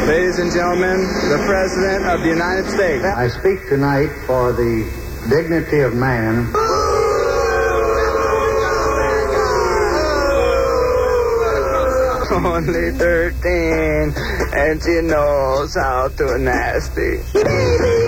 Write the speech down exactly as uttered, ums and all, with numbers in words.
Ladies and gentlemen, the President of the United States. I speak tonight for the dignity of man. Only thirteen, and she knows how to nasty.